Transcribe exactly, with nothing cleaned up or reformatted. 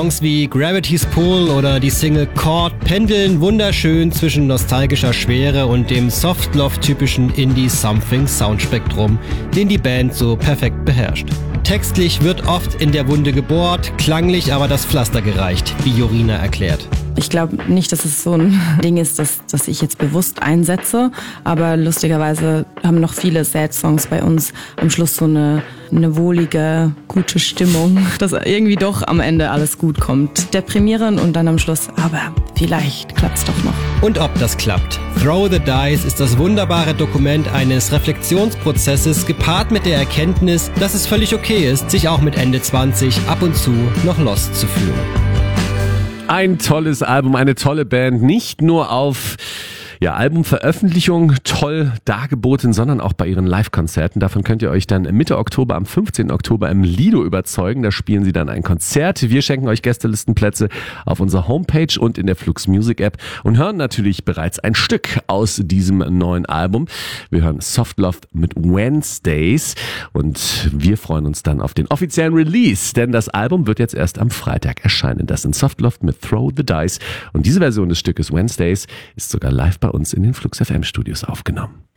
Songs wie Gravity's Pull oder die Single Chord pendeln wunderschön zwischen nostalgischer Schwere und dem Soft-Love-typischen Indie-Something-Soundspektrum, den die Band so perfekt beherrscht. Textlich wird oft in der Wunde gebohrt, klanglich aber das Pflaster gereicht, wie Jorina erklärt. Ich glaube nicht, dass es so ein Ding ist, das, das ich jetzt bewusst einsetze, aber lustigerweise haben noch viele Sad-Songs bei uns am Schluss so eine, eine wohlige, gute Stimmung, dass irgendwie doch am Ende alles gut kommt. Deprimierend und dann am Schluss, aber vielleicht klappt's doch noch. Und ob das klappt. Throw the Dice ist das wunderbare Dokument eines Reflexionsprozesses, gepaart mit der Erkenntnis, dass es völlig okay ist, sich auch mit Ende zwanzig ab und zu noch lost zu fühlen. Ein tolles Album, eine tolle Band, nicht nur auf ja, Albumveröffentlichung toll dargeboten, sondern auch bei ihren Live-Konzerten. Davon könnt ihr euch dann Mitte Oktober, am fünfzehnten Oktober im Lido überzeugen. Da spielen sie dann ein Konzert. Wir schenken euch Gästelistenplätze auf unserer Homepage und in der Flux Music App und hören natürlich bereits ein Stück aus diesem neuen Album. Wir hören Soft Love mit Wednesdays und wir freuen uns dann auf den offiziellen Release, denn das Album wird jetzt erst am Freitag erscheinen. Das sind Soft Love mit Throw the Dice und diese Version des Stückes Wednesdays ist sogar live bei uns in den Flux F M Studios aufgenommen.